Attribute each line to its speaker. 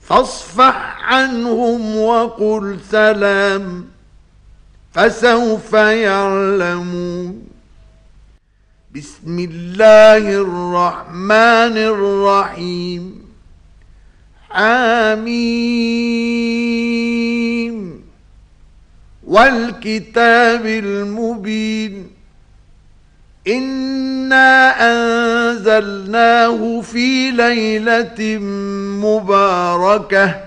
Speaker 1: فاصفح عنهم وقل سلام فسوف يعلمون. بسم الله الرحمن الرحيم. حميم والكتاب المبين. إنا أنزلناه في ليلة مباركة